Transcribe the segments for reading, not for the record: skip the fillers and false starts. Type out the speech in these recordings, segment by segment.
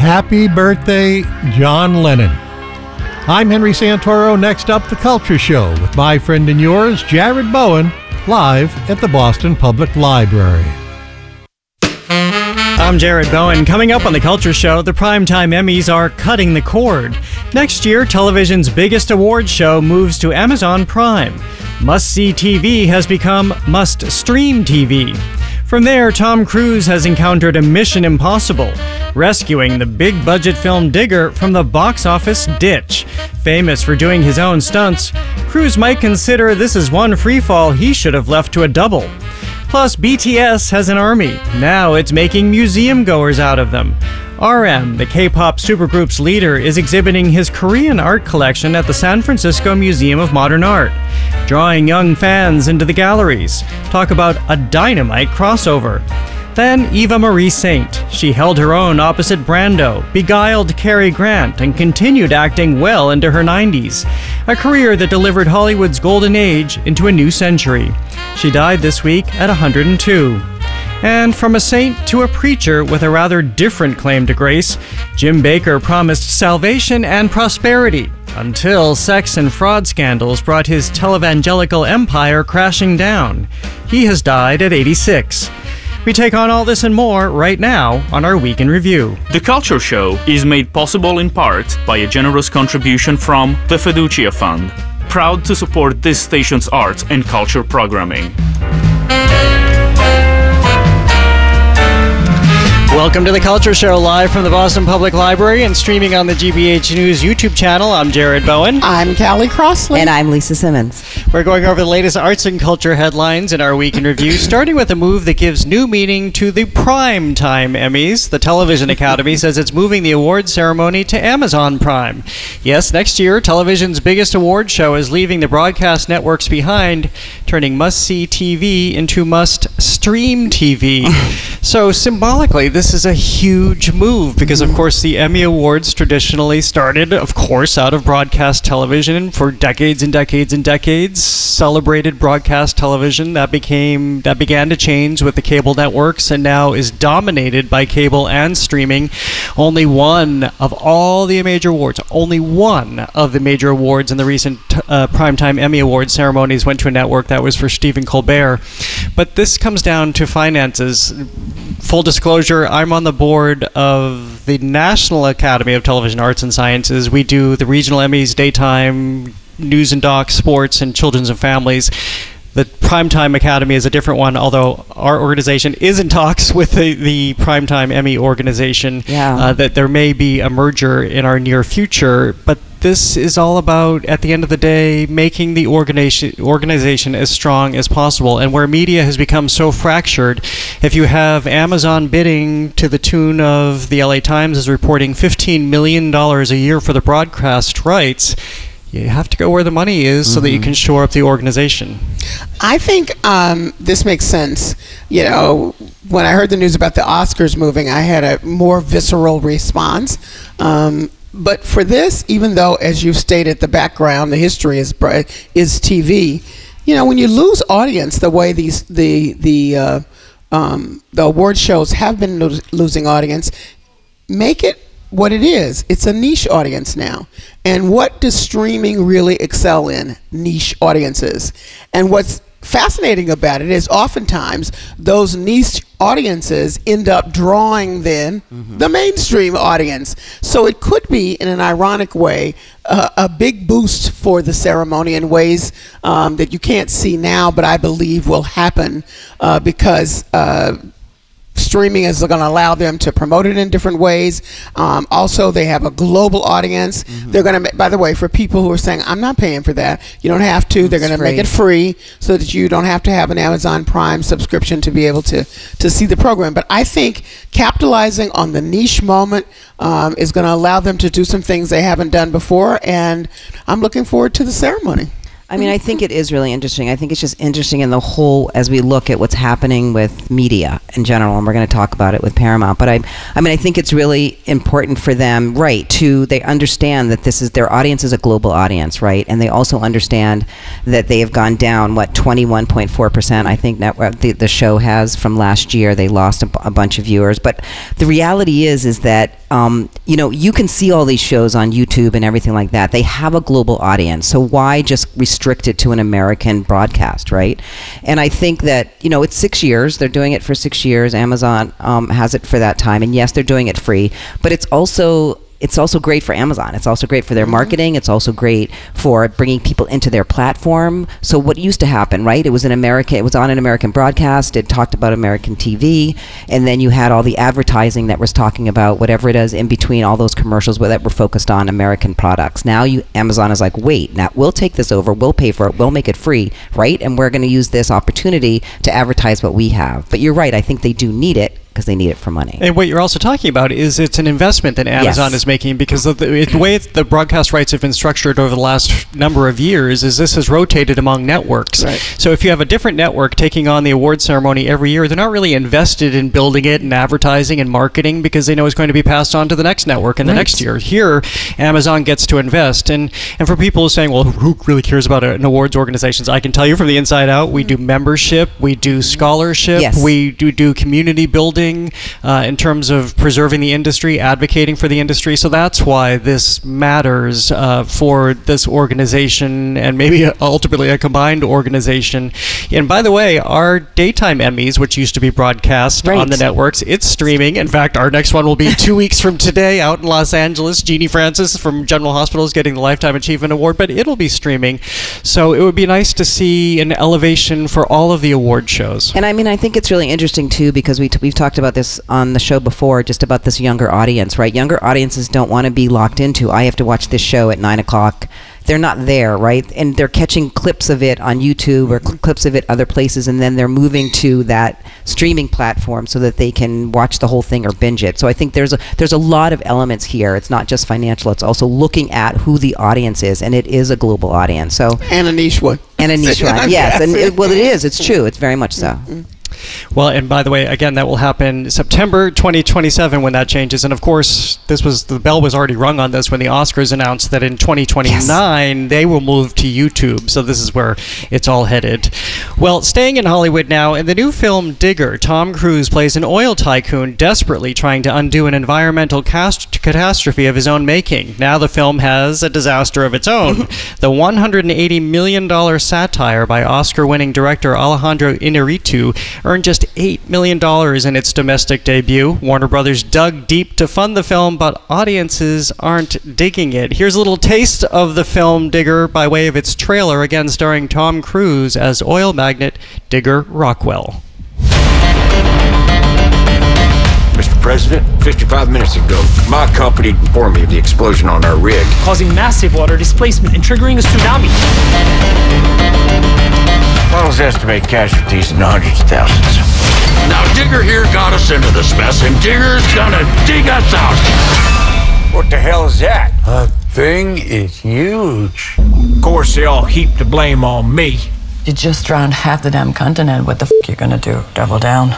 Happy birthday, John Lennon. I'm Henry Santoro. Next up, The Culture Show with my friend and yours, Jared Bowen, live at the Boston Public Library. I'm Jared Bowen. Coming up on The Culture Show, the Primetime Emmys are cutting the cord. Next year, television's biggest award show moves to Amazon Prime. Must-see TV has become must-stream TV. From there, Tom Cruise has encountered a mission impossible, rescuing the big-budget film Digger from the box office ditch. Famous for doing his own stunts, Cruise might consider this is one freefall he should have left to a double. Plus, BTS has an army. Now it's making museum-goers out of them. RM, the K-pop supergroup's leader, is exhibiting his Korean art collection at the San Francisco Museum of Modern Art, drawing young fans into the galleries. Talk about a dynamite crossover. Then Eva Marie Saint. She held her own opposite Brando, beguiled Cary Grant, and continued acting well into her 90s. A career that delivered Hollywood's golden age into a new century. She died this week at 102. And from a saint to a preacher with a rather different claim to grace, Jim Bakker promised salvation and prosperity until sex and fraud scandals brought his televangelical empire crashing down. He has died at 86. We take on all this and more right now on our Week in Review. The Culture Show is made possible in part by a generous contribution from the Fiducia Fund, proud to support this station's arts and culture programming. Welcome to The Culture Show, live from the Boston Public Library and streaming on the GBH News YouTube channel. I'm Jared Bowen. I'm Callie Crossley. And I'm Lisa Simmons. We're going over the latest arts and culture headlines in our Week in Review, starting with a move that gives new meaning to the Primetime Emmys. The Television Academy says it's moving the award ceremony to Amazon Prime. Yes, next year, television's biggest award show is leaving the broadcast networks behind, turning must-see TV into must-stream TV. So symbolically, this is a huge move because, of course, the Emmy Awards traditionally started, of course, out of broadcast television for decades and decades and decades. Celebrated broadcast television that began to change with the cable networks and now is dominated by cable and streaming. Only one of all the major awards, only one of the major awards in the recent Primetime Emmy Awards ceremonies went to a network. That was for Stephen Colbert. But this comes down to finances. Full disclosure, I'm on the board of the National Academy of Television Arts and Sciences. We do the regional Emmys, daytime, news and doc, sports, and children's and families. The Primetime Academy is a different one, although our organization is in talks with the Primetime Emmy organization. That there may be a merger in our near future, but this is all about, at the end of the day, making the organization as strong as possible. And where media has become so fractured, if you have Amazon bidding to the tune of, the LA Times is reporting $15 million a year for the broadcast rights, you have to go where the money is so that you can shore up the organization. I think this makes sense. You know, when I heard the news about the Oscars moving, I had a more visceral response. But for this, even though, as you've stated, the background, the history is TV, you know, when you lose audience the way the award shows have been losing audience, make it what it is. It's a niche audience now. And what does streaming really excel in? Niche audiences. And what's fascinating about it is oftentimes those niche audiences end up drawing then the mainstream audience. So it could be, in an ironic way, a big boost for the ceremony in ways that you can't see now, but I believe will happen because streaming is going to allow them to promote it in different ways. Also, they have a global audience. They're going to, by the way, for people who are saying, I'm not paying for that, you don't have to. They're going to make it free so that you don't have to have an Amazon Prime subscription to be able to see the program. But I think capitalizing on the niche moment is going to allow them to do some things they haven't done before. And I'm looking forward to the ceremony. I mean, I think it is really interesting. I think it's just interesting in the whole, as we look at what's happening with media in general, and we're going to talk about it with Paramount. But I mean, I think it's really important for them, right, they understand that their audience is a global audience, right? And they also understand that they have gone down, 21.4%, I think the show has from last year. They lost a bunch of viewers. But the reality is that, you can see all these shows on YouTube and everything like that. They have a global audience. So why just restrict it to an American broadcast, right? And I think that, it's 6 years. They're doing it for 6 years. Amazon has it for that time. And yes, they're doing it free. But it's also great for Amazon. It's also great for their marketing. It's also great for bringing people into their platform. So what used to happen, right? It was on an American broadcast. It talked about American TV. And then you had all the advertising that was talking about whatever it is in between all those commercials that were focused on American products. Now Amazon is like, wait, now we'll take this over. We'll pay for it. We'll make it free, right? And we're going to use this opportunity to advertise what we have. But you're right. I think they do need it, because they need it for money. And what you're also talking about is it's an investment that Amazon is making, because of the way the broadcast rights have been structured over the last number of years is this has rotated among networks. Right. So if you have a different network taking on the award ceremony every year, they're not really invested in building it and advertising and marketing, because they know it's going to be passed on to the next network and the next year. Here, Amazon gets to invest. And for people who are saying, well, who really cares about an awards organizations? I can tell you from the inside out, we do membership, we do scholarship, we do community building, in terms of preserving the industry, advocating for the industry. So that's why this matters for this organization, and maybe ultimately a combined organization. And by the way, our daytime Emmys, which used to be broadcast on the networks, it's streaming. In fact, our next one will be 2 weeks from today out in Los Angeles. Jeannie Francis from General Hospital is getting the Lifetime Achievement Award, but it'll be streaming. So it would be nice to see an elevation for all of the award shows. And I mean, I think it's really interesting too, because we've talked about this on the show before, just about this younger audience, right? Younger audiences don't want to be locked into, I have to watch this show at 9 o'clock. They're not there, right? And they're catching clips of it on YouTube or clips of it other places, and then they're moving to that streaming platform so that they can watch the whole thing or binge it. So I think there's a lot of elements here. It's not just financial. It's also looking at who the audience is, and it is a global audience. So and a niche one. And a niche one, yes. And it is. It's true. It's very much so. Mm-hmm. Well, and by the way, again, that will happen September 2027 when that changes. And of course, the bell was already rung on this when the Oscars announced that in 2029 they will move to YouTube. So this is where it's all headed. Well, staying in Hollywood now, in the new film Digger, Tom Cruise plays an oil tycoon desperately trying to undo an environmental catastrophe of his own making. Now the film has a disaster of its own. The $180 million satire by Oscar-winning director Alejandro Iñárritu earned just $8 million in its domestic debut. Warner Brothers dug deep to fund the film, but audiences aren't digging it. Here's a little taste of the film Digger by way of its trailer, again starring Tom Cruise as oil magnate Digger Rockwell. Mr. President, 55 minutes ago, my company informed me of the explosion on our rig, causing massive water displacement and triggering a tsunami. Models estimate casualties in the hundreds of thousands. Now Digger here got us into this mess, and Digger's gonna dig us out. What the hell is that? That thing is huge. Of course, they all heap the blame on me. You just drowned half the damn continent. What the f*** you gonna do? Double down?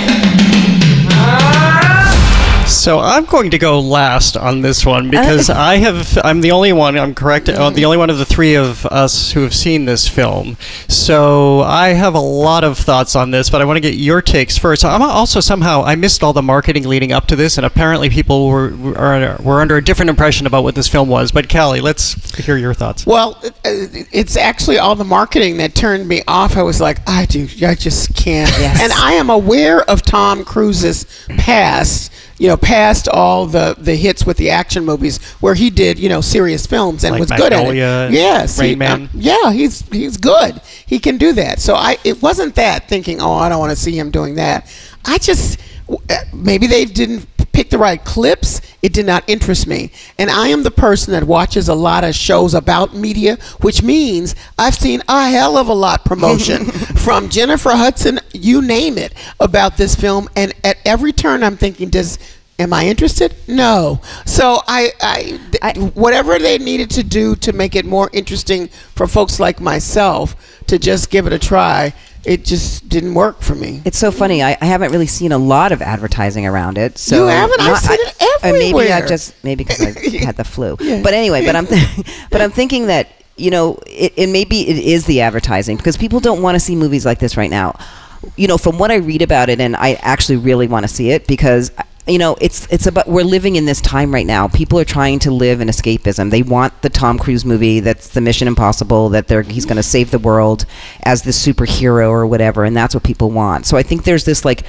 So I'm going to go last on this one because I'm the only one, I'm correct, the only one of the three of us who have seen this film. So I have a lot of thoughts on this, but I want to get your takes first. I'm also I missed all the marketing leading up to this, and apparently people were under a different impression about what this film was. But Callie, let's hear your thoughts. Well, it's actually all the marketing that turned me off. I was like, I just can't. Yes. And I am aware of Tom Cruise's past. Past all the hits with the action movies where he did, serious films and like was Magnolia, good at it. Yes. Rain Man. He's good. He can do that. So it wasn't that thinking, I don't want to see him doing that. I just, maybe they didn't pick the right clips. It did not interest me. And I am the person that watches a lot of shows about media, which means I've seen a hell of a lot promotion from Jennifer Hudson, you name it, about this film. And at every turn I'm thinking, Am I interested? No. So whatever they needed to do to make it more interesting for folks like myself to just give it a try, it just didn't work for me. It's so funny. I haven't really seen a lot of advertising around it. So you haven't? I've seen it everywhere. Maybe because I had the flu. Yeah. But anyway, but I'm thinking that, you know, it maybe it is the advertising, because people don't want to see movies like this right now. You know, from what I read about it, and I actually really want to see it, because, you know, it's about, we're living in this time right now. People are trying to live in escapism. They want the Tom Cruise movie that's the Mission Impossible, that he's going to save the world as this superhero or whatever, and that's what people want. So I think there's this, like,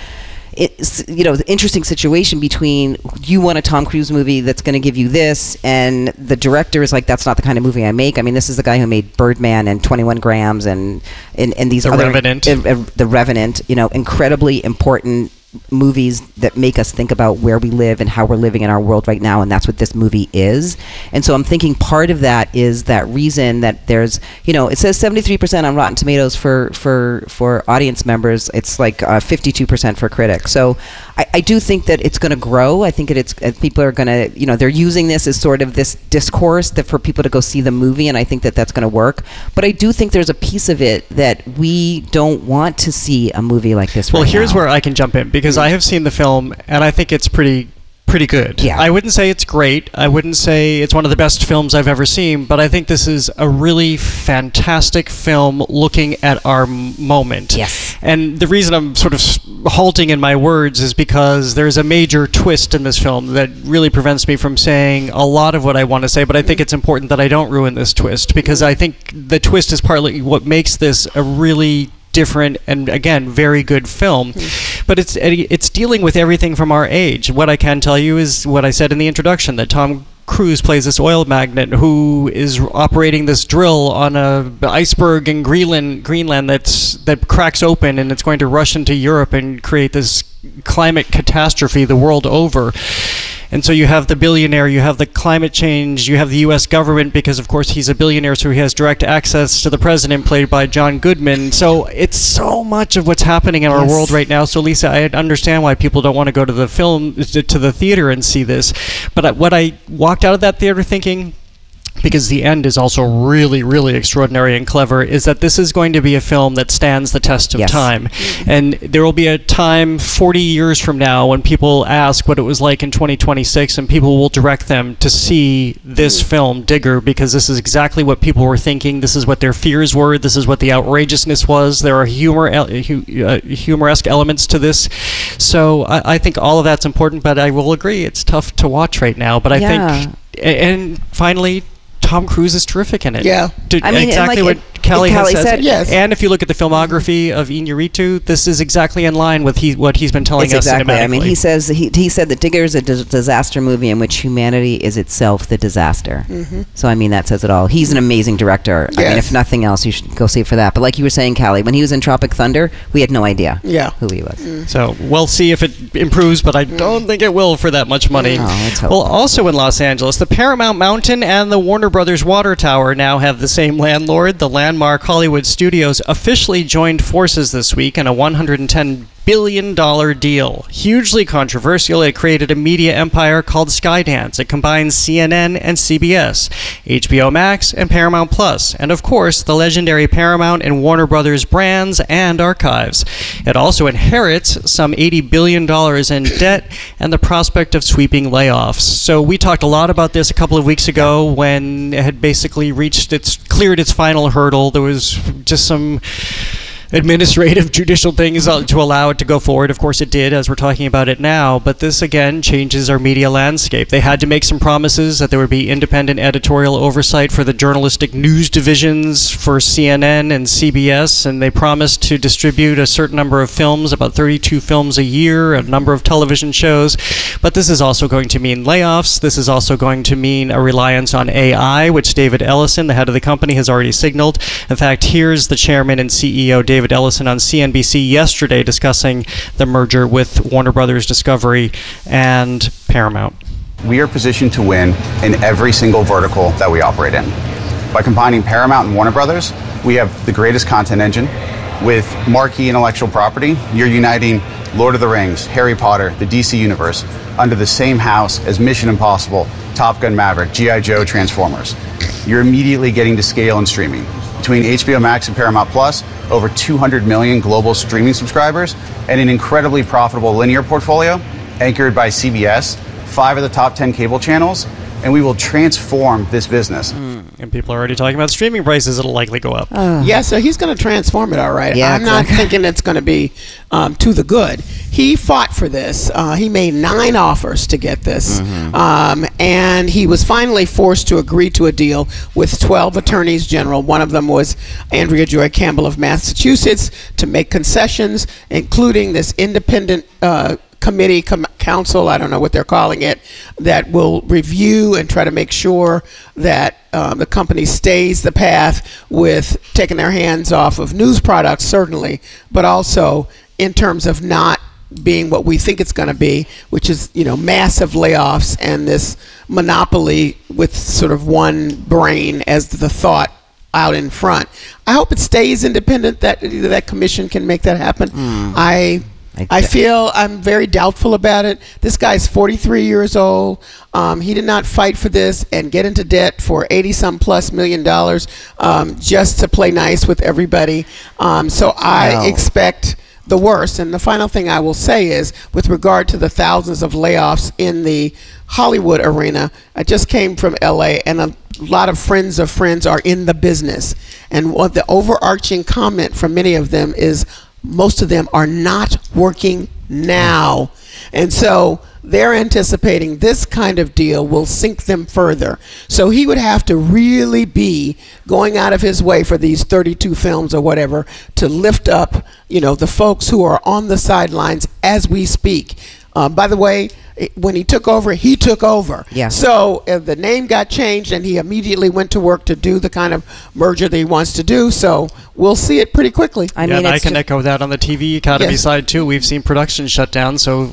interesting situation between, you want a Tom Cruise movie that's going to give you this, and the director is like, that's not the kind of movie I make. I mean, this is the guy who made Birdman and 21 Grams and these other... Revenant. The Revenant, you know, incredibly important movies that make us think about where we live and how we're living in our world right now, and that's what this movie is. And so I'm thinking part of that is that reason that there's, you know, it says 73% on Rotten Tomatoes for audience members. It's like 52% for critics. So I do think that it's going to grow. I think people are going to, you know, they're using this as sort of this discourse that for people to go see the movie, and I think that that's going to work. But I do think there's a piece of it that we don't want to see a movie like this. Well, here's where I can jump in, because I have seen the film and I think it's pretty good. Yeah. I wouldn't say it's great. I wouldn't say it's one of the best films I've ever seen, but I think this is a really fantastic film looking at our moment. Yes. And the reason I'm sort of halting in my words is because there's a major twist in this film that really prevents me from saying a lot of what I want to say, but I think it's important that I don't ruin this twist, because I think the twist is partly what makes this a really different and, again, very good film. But it's dealing with everything from our age. What I can tell you is what I said in the introduction, that Tom Cruise plays this oil magnate who is operating this drill on a iceberg in Greenland that cracks open, and it's going to rush into Europe and create this climate catastrophe the world over. And so you have the billionaire, you have the climate change, you have the U.S. government, because, of course, he's a billionaire, so he has direct access to the president, played by John Goodman. So it's so much of what's happening in our world right now. So, Lisa, I understand why people don't want to go to the theater and see this. But what I walked out of that theater thinking, because the end is also really, really extraordinary and clever, is that this is going to be a film that stands the test of time. And there will be a time 40 years from now when people ask what it was like in 2026, and people will direct them to see this film, Digger, because this is exactly what people were thinking. This is what their fears were. This is what the outrageousness was. There are humoresque elements to this. So I think all of that's important, but I will agree it's tough to watch right now. But I think, and finally, Tom Cruise is terrific in it. Yeah. I mean, exactly what Kelly has said. Yes. And if you look at the filmography of Iñárritu, this is exactly in line with what he's been telling us cinematically. I mean, he said that Digger is a disaster movie in which humanity is itself the disaster. So, I mean, that says it all. He's an amazing director. Yes. I mean, if nothing else, you should go see it for that. But like you were saying, Callie, when he was in Tropic Thunder, we had no idea who he was. So we'll see if it improves, but I don't think it will for that much money. Let's hope. Well, also in Los Angeles, the Paramount Mountain and the Warner Brothers Water Tower now have the same landlord. The landmark Hollywood Studios officially joined forces this week in a $110 billion deal. Hugely controversial, it created a media empire called Skydance. It combines CNN and CBS, HBO Max, and Paramount Plus, and of course, the legendary Paramount and Warner Brothers brands and archives. It also inherits some $80 billion in debt and the prospect of sweeping layoffs. So we talked a lot about this a couple of weeks ago when it had basically cleared its final hurdle. There was just some administrative, judicial things to allow it to go forward. Of course it did, as we're talking about it now, but this again changes our media landscape. They had to make some promises that there would be independent editorial oversight for the journalistic news divisions for CNN and CBS, and they promised to distribute a certain number of films, about 32 films a year, a number of television shows. But this is also going to mean layoffs. This is also going to mean a reliance on AI, which David Ellison, the head of the company, has already signaled. In fact, here's the chairman and CEO, David Ellison, on CNBC yesterday discussing the merger with Warner Brothers Discovery and Paramount. We are positioned to win in every single vertical that we operate in. By combining Paramount and Warner Brothers, we have the greatest content engine, With marquee intellectual property, you're uniting Lord of the Rings, Harry Potter, the DC Universe, under the same house as Mission Impossible, Top Gun Maverick, G.I. Joe, Transformers. You're immediately getting to scale and streaming. Between HBO Max and Paramount Plus, over 200 million global streaming subscribers, and an incredibly profitable linear portfolio anchored by CBS, 5 of the top 10 cable channels, and we will transform this business. And people are already talking about streaming prices. It'll likely go up. Yeah, so he's going to transform it, all right. Yeah, I'm not thinking it's going to be to the good. He fought for this. He made 9 offers to get this. And he was finally forced to agree to a deal with 12 attorneys general. One of them was Andrea Joy Campbell of Massachusetts, to make concessions, including this independent committee, council, I don't know what they're calling it, that will review and try to make sure that the company stays the path with taking their hands off of news products, certainly, but also in terms of not being what we think it's going to be, which is, massive layoffs and this monopoly with sort of one brain as the thought out in front. I hope it stays independent, that commission can make that happen. I feel I'm very doubtful about it. This guy's 43 years old. He did not fight for this and get into debt for $80+ million just to play nice with everybody. So I expect the worst. And the final thing I will say is, with regard to the thousands of layoffs in the Hollywood arena, I just came from LA, and a lot of friends of friends are in the business. And what the overarching comment from many of them is, most of them are not working now. And so they're anticipating this kind of deal will sink them further. So he would have to really be going out of his way for these 32 films or whatever to lift up, the folks who are on the sidelines as we speak. By the way, when he took over, he took over. Yeah. So the name got changed, and he immediately went to work to do the kind of merger that he wants to do. So we'll see it pretty quickly. I can echo that on the TV Academy side too. We've seen production shut down. So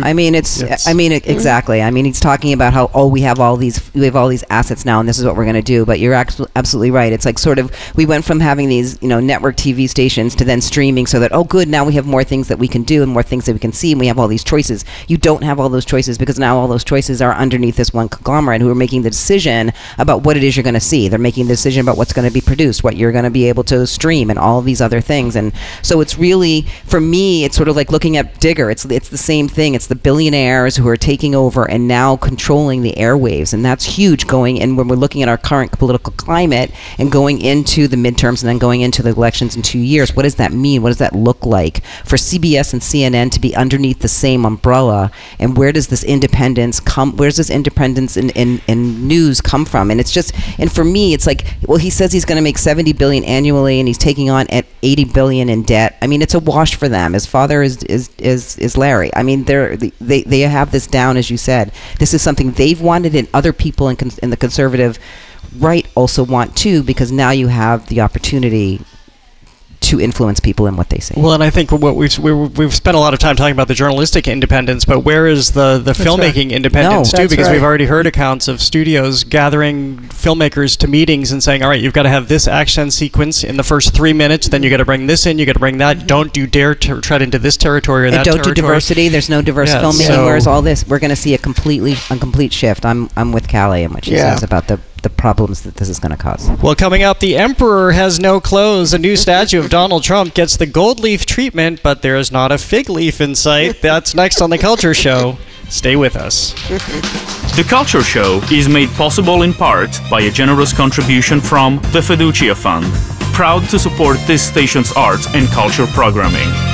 exactly. I mean, he's talking about how we have all these assets now, and this is what we're going to do. But you're absolutely right. It's like sort of we went from having these network TV stations to then streaming, so that good, now we have more things that we can do and more things that we can see, and we have all these choices. You don't have all those choices because now all those choices are underneath this one conglomerate who are making the decision about what it is you're going to see. They're making the decision about what's going to be produced, what you're going to be able to stream, and all of these other things. And so it's really, for me, it's sort of like looking at Digger. It's the same thing. It's the billionaires who are taking over and now controlling the airwaves, and that's huge. And when we're looking at our current political climate and going into the midterms and then going into the elections in 2 years, what does that mean? What does that look like for CBS and CNN to be underneath the same umbrella? And where does this independence come? Where's this independence in news come from? And it's just, and for me, it's like, well, he says he's going to make $70 billion annually, and he's taking on at $80 billion in debt. I mean, it's a wash for them. His father is Larry. I mean, they have this down, as you said. This is something they've wanted, and other people in the conservative right also want too, because now you have the opportunity to influence people in what they say. Well, and I think what we've spent a lot of time talking about the journalistic independence, but where is the filmmaking independence too? Because we've already heard accounts of studios gathering filmmakers to meetings and saying, all right, you've got to have this action sequence in the first 3 minutes, then you got to bring this in, you got to bring that. Don't you dare to tread into this territory or that territory. And don't do diversity. There's no diverse filmmaking. Whereas all this, we're going to see a complete shift. I'm with Callie and what she says about the problems that this is going to cause. Well, coming up, the Emperor has no clothes. A new statue of Donald Trump gets the gold leaf treatment, but there is not a fig leaf in sight. That's next on The Culture Show. Stay with us. The Culture Show is made possible in part by a generous contribution from the Fiducia Fund, proud to support this station's arts and culture programming.